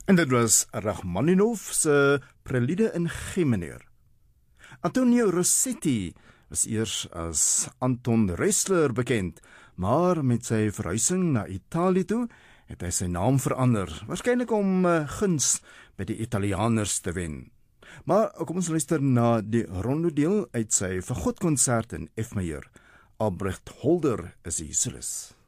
En dit was Rachmaninov se Prelude in G mineur. Antonio Rossetti was eers as Anton Ressler bekend, maar met sy verhuising na Italië toe het hy sy naam verander, waarskynlik om guns by die Italianers te wen. Maar kom ons luister na die rondodeel uit sy Fagottkonsert in F majeur. Albrecht Holder is die solis.